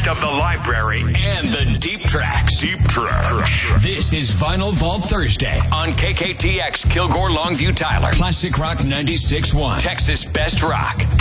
best of the library and the deep tracks. This is Vinyl Vault Thursday on KKTX Kilgore Longview Tyler. Classic Rock 96.1. Texas Best Rock.